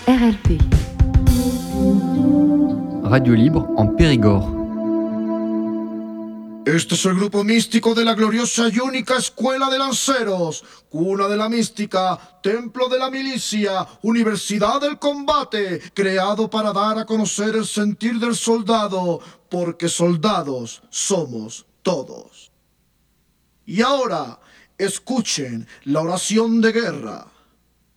RLP. Radio Libre en Périgord. Este es el grupo místico de la gloriosa y única Escuela de Lanceros, cuna de la mística, templo de la milicia, universidad del combate, creado para dar a conocer el sentir del soldado, porque soldados somos todos. Y ahora, escuchen la oración de guerra.